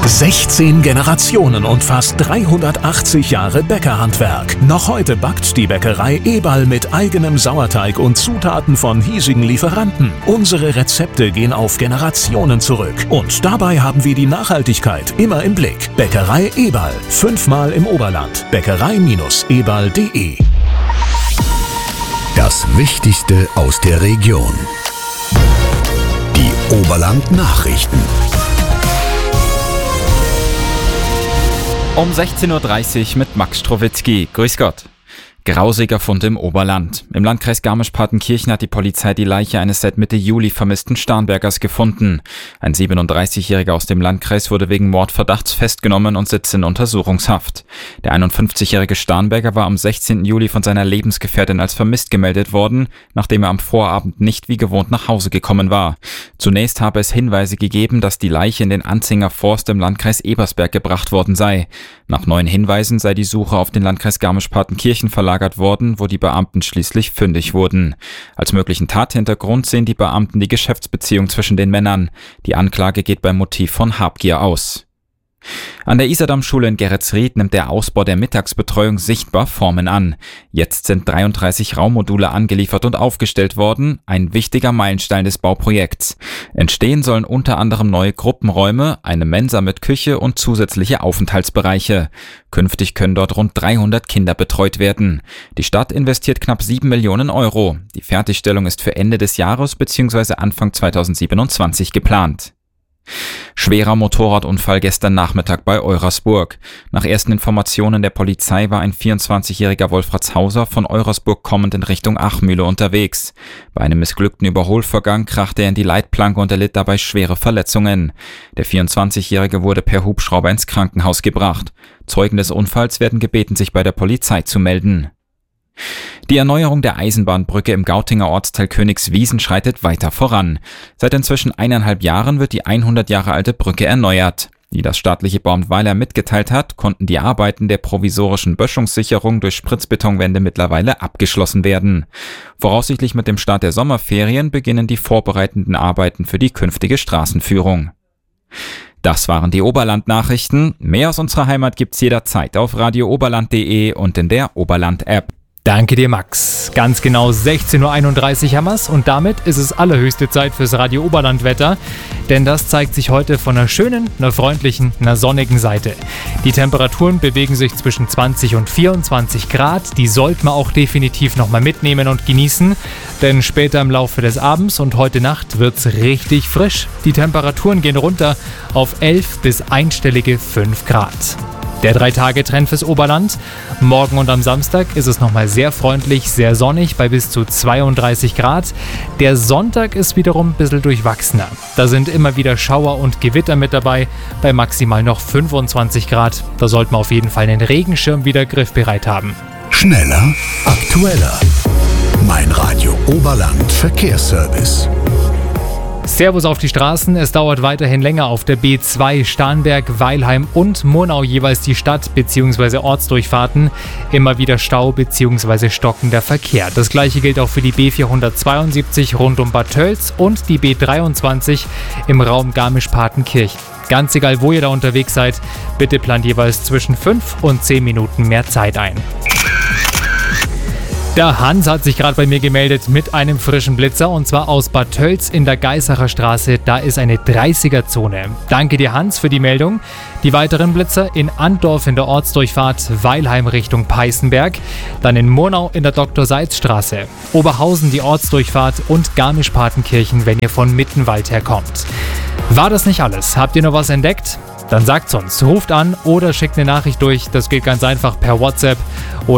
16 Generationen und fast 380 Jahre Bäckerhandwerk. Noch heute backt die Bäckerei Eberl mit eigenem Sauerteig und Zutaten von hiesigen Lieferanten. Unsere Rezepte gehen auf Generationen zurück. Und dabei haben wir die Nachhaltigkeit immer im Blick. Bäckerei Eberl, 5-mal im Oberland. Bäckerei-eberl.de. Das Wichtigste aus der Region. Die Oberland-Nachrichten. Um 16.30 Uhr mit Max Strowitzki. Grüß Gott. Grausiger Fund im Oberland. Im Landkreis Garmisch-Partenkirchen hat die Polizei die Leiche eines seit Mitte Juli vermissten Starnbergers gefunden. Ein 37-Jähriger aus dem Landkreis wurde wegen Mordverdachts festgenommen und sitzt in Untersuchungshaft. Der 51-jährige Starnberger war am 16. Juli von seiner Lebensgefährtin als vermisst gemeldet worden, nachdem er am Vorabend nicht wie gewohnt nach Hause gekommen war. Zunächst habe es Hinweise gegeben, dass die Leiche in den Anzinger Forst im Landkreis Ebersberg gebracht worden sei. Nach neuen Hinweisen sei die Suche auf den Landkreis Garmisch-Partenkirchen verlagert worden, wo die Beamten schließlich fündig wurden. Als möglichen Tathintergrund sehen die Beamten die Geschäftsbeziehung zwischen den Männern. Die Anklage geht beim Motiv von Habgier aus. An der Isardamm-Schule in Geretsried nimmt der Ausbau der Mittagsbetreuung sichtbar Formen an. Jetzt sind 33 Raummodule angeliefert und aufgestellt worden, ein wichtiger Meilenstein des Bauprojekts. Entstehen sollen unter anderem neue Gruppenräume, eine Mensa mit Küche und zusätzliche Aufenthaltsbereiche. Künftig können dort rund 300 Kinder betreut werden. Die Stadt investiert knapp 7 Millionen Euro. Die Fertigstellung ist für Ende des Jahres bzw. Anfang 2027 geplant. Schwerer Motorradunfall gestern Nachmittag bei Eurasburg. Nach ersten Informationen der Polizei war ein 24-jähriger Wolfratshauser von Eurasburg kommend in Richtung Achmühle unterwegs. Bei einem missglückten Überholvorgang krachte er in die Leitplanke und erlitt dabei schwere Verletzungen. Der 24-jährige wurde per Hubschrauber ins Krankenhaus gebracht. Zeugen des Unfalls werden gebeten, sich bei der Polizei zu melden. Die Erneuerung der Eisenbahnbrücke im Gautinger Ortsteil Königswiesen schreitet weiter voran. Seit inzwischen 1,5 Jahren wird die 100 Jahre alte Brücke erneuert. Wie das staatliche Bauamt Weiler mitgeteilt hat, konnten die Arbeiten der provisorischen Böschungssicherung durch Spritzbetonwände mittlerweile abgeschlossen werden. Voraussichtlich mit dem Start der Sommerferien beginnen die vorbereitenden Arbeiten für die künftige Straßenführung. Das waren die Oberland-Nachrichten. Mehr aus unserer Heimat gibt's jederzeit auf radiooberland.de und in der Oberland-App. Danke dir, Max. Ganz genau 16.31 Uhr haben wir's und damit ist es allerhöchste Zeit fürs Radio Oberland-Wetter, denn das zeigt sich heute von einer schönen, einer freundlichen, einer sonnigen Seite. Die Temperaturen bewegen sich zwischen 20 und 24 Grad, die sollte man auch definitiv nochmal mitnehmen und genießen, denn später im Laufe des Abends und heute Nacht wird's richtig frisch. Die Temperaturen gehen runter auf 11 bis einstellige 5 Grad. Der 3-Tage-Trend fürs Oberland. Morgen und am Samstag ist es nochmal sehr freundlich, sehr sonnig bei bis zu 32 Grad. Der Sonntag ist wiederum ein bisschen durchwachsener. Da sind immer wieder Schauer und Gewitter mit dabei, bei maximal noch 25 Grad. Da sollte man auf jeden Fall einen Regenschirm wieder griffbereit haben. Schneller, aktueller. Mein Radio Oberland Verkehrsservice. Servus auf die Straßen. Es dauert weiterhin länger auf der B2 Starnberg, Weilheim und Murnau jeweils die Stadt- bzw. Ortsdurchfahrten. Immer wieder Stau bzw. stockender Verkehr. Das gleiche gilt auch für die B472 rund um Bad Tölz und die B23 im Raum Garmisch-Partenkirchen. Ganz egal, wo ihr da unterwegs seid, bitte plant jeweils zwischen 5 und 10 Minuten mehr Zeit ein. Der Hans hat sich gerade bei mir gemeldet mit einem frischen Blitzer und zwar aus Bad Tölz in der Geisacher Straße. Da ist eine 30er-Zone. Danke dir, Hans, für die Meldung. Die weiteren Blitzer in Andorf in der Ortsdurchfahrt Weilheim Richtung Peißenberg, dann in Murnau in der Dr.-Seitz-Straße, Oberhausen die Ortsdurchfahrt und Garmisch-Partenkirchen, wenn ihr von Mittenwald herkommt. War das nicht alles? Habt ihr noch was entdeckt? Dann sagt's uns, ruft an oder schickt eine Nachricht durch. Das geht ganz einfach per WhatsApp oder